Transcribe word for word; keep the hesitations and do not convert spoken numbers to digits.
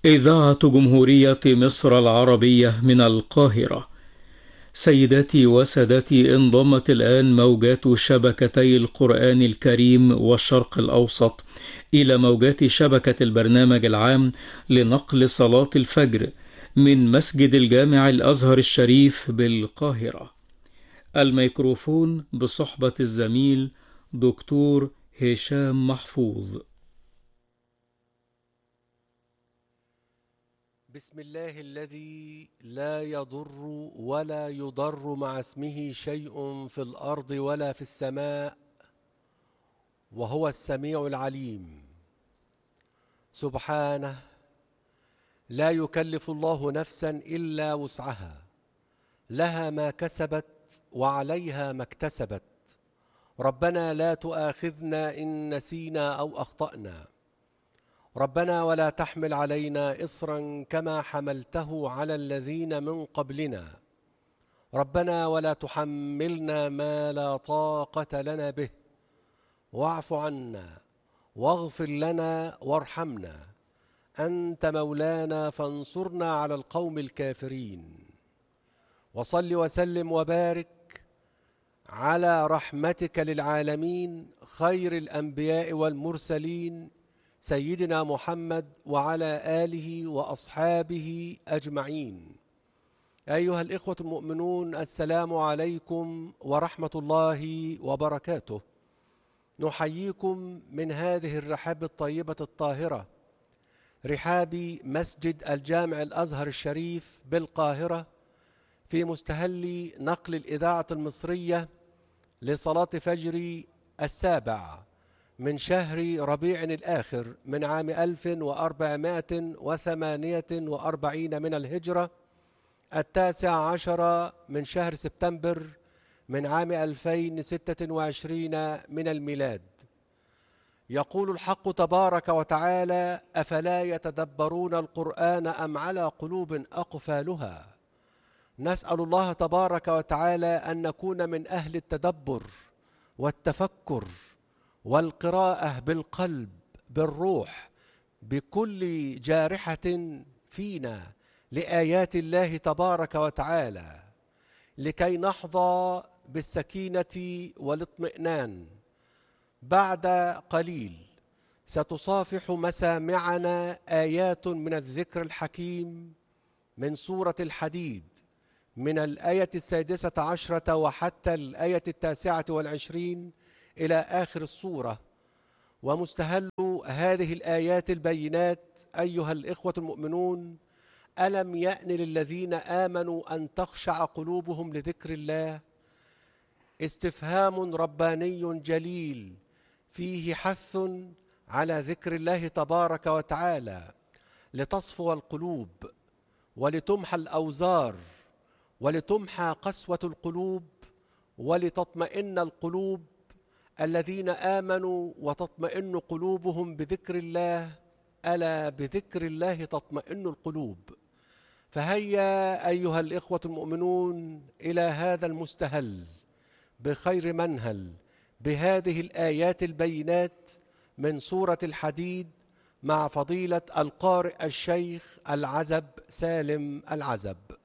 إذاعة جمهورية مصر العربية من القاهرة. سيداتي وسادتي، انضمت الآن موجات شبكتي القرآن الكريم والشرق الأوسط إلى موجات شبكة البرنامج العام لنقل صلاة الفجر من مسجد الجامع الأزهر الشريف بالقاهرة. الميكروفون بصحبة الزميل دكتور هشام محفوظ. بسم الله الذي لا يضر ولا يضر مع اسمه شيء في الأرض ولا في السماء، وهو السميع العليم. سبحانه لا يكلف الله نفسا إلا وسعها، لها ما كسبت وعليها ما اكتسبت. ربنا لا تؤاخذنا إن نسينا أو أخطأنا. ربنا ولا تحمل علينا إصرا كما حملته على الذين من قبلنا. ربنا ولا تحملنا ما لا طاقة لنا به، واعف عنا واغفر لنا وارحمنا، أنت مولانا فانصرنا على القوم الكافرين. وصل وسلم وبارك على رحمتك للعالمين خير الأنبياء والمرسلين سيدنا محمد وعلى آله وأصحابه أجمعين. أيها الإخوة المؤمنون، السلام عليكم ورحمة الله وبركاته. نحييكم من هذه الرحاب الطيبة الطاهرة، رحاب مسجد الجامع الأزهر الشريف بالقاهرة، في مستهل نقل الإذاعة المصرية لصلاة فجر السابع من شهر ربيع الآخر من عام ألف وأربعمائة وثمانية وأربعين من الهجرة، التاسع عشر من شهر سبتمبر من عام ألفين وستة وعشرين من الميلاد. يقول الحق تبارك وتعالى: أفلا يتدبرون القرآن أم على قلوب أقفالها. نسأل الله تبارك وتعالى أن نكون من أهل التدبر والتفكر والقراءة بالقلب بالروح بكل جارحة فينا لآيات الله تبارك وتعالى، لكي نحظى بالسكينة والاطمئنان. بعد قليل ستصافح مسامعنا آيات من الذكر الحكيم من سورة الحديد، من الآية السادسة عشرة وحتى الآية التاسعة والعشرين إلى آخر السورة. ومستهل هذه الآيات البينات أيها الإخوة المؤمنون: ألم يأن للذين آمنوا أن تخشع قلوبهم لذكر الله؟ استفهام رباني جليل فيه حث على ذكر الله تبارك وتعالى لتصفو القلوب ولتمحى الأوزار ولتمحى قسوة القلوب ولتطمئن القلوب. الذين آمنوا وتطمئن قلوبهم بذكر الله، ألا بذكر الله تطمئن القلوب. فهيا أيها الإخوة المؤمنون إلى هذا المستهل بخير منهل بهذه الآيات البينات من سورة الحديد مع فضيلة القارئ الشيخ العزب سالم العزب.